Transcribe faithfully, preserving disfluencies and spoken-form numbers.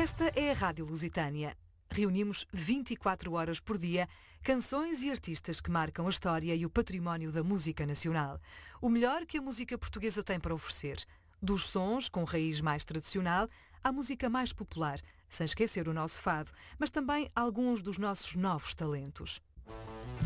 Esta é a Rádio Lusitânia. Reunimos vinte e quatro horas por dia canções e artistas que marcam a história e o património da música nacional. O melhor que a música portuguesa tem para oferecer. Dos sons com raiz mais tradicional à música mais popular, sem esquecer o nosso fado, mas também alguns dos nossos novos talentos.